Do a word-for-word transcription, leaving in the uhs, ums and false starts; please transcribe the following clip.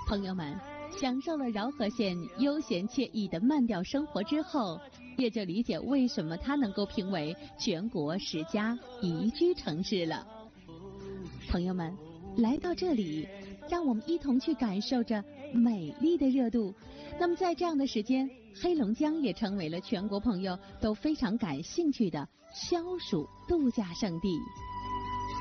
朋友们，享受了饶河县悠闲惬意的慢调生活之后，也就理解为什么它能够评为全国十佳宜居城市了。朋友们，来到这里，让我们一同去感受着美丽的热度。那么在这样的时间，黑龙江也成为了全国朋友都非常感兴趣的消暑度假胜地。